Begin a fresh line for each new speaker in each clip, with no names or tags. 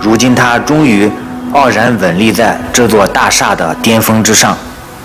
如今它终于傲然稳立在这座大厦的巅峰之上。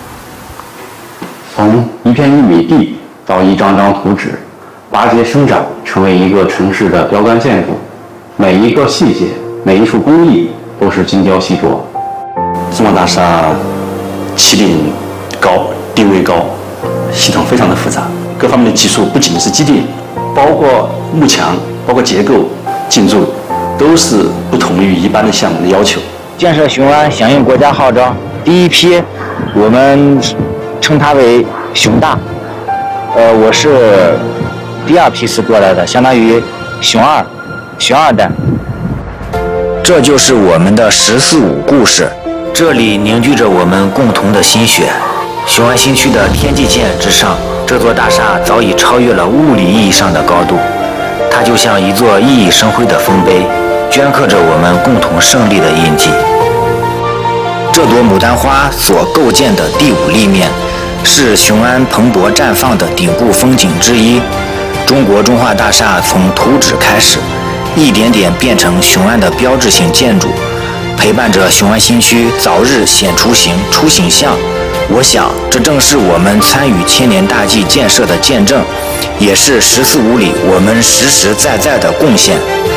从一片玉米地到一张张图纸，拔节生长，成为一个城市的标杆建筑。每一个细节，每一处工艺都是精雕细琢。
中华大厦起点高，定位高，系统非常的复杂，各方面的技术不仅是基地，包括幕墙、包括结构、建筑，都是不同于一般的项目的要求。
建设雄安响应国家号召，第一批我们称它为雄大，我是第二批次过来的，相当于雄二代。这就是我们的“14·5”故事，这里凝聚着我们共同的心血。雄安新区的天际线之上，这座大厦早已超越了物理意义上的高度，它就像一座熠熠生辉的丰碑，镌刻着我们共同胜利的印记。这朵牡丹花所构建的第5立面，是雄安蓬勃绽放的顶部风景之一。中国中化大厦从图纸开始，一点点变成雄安的标志性建筑，陪伴着雄安新区早日显出形、出形象。我想，这正是我们参与千年大计建设的见证，也是“14·5”里我们实实在在的贡献。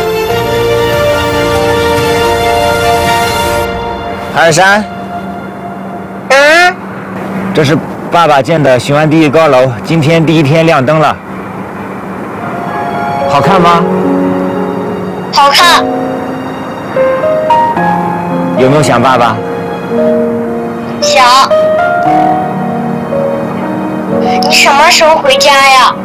二山，这是爸爸建的雄安第一高楼，今天第1天亮灯了，好看吗？
好看。
有没有想爸爸？
想。你什么时候回家呀？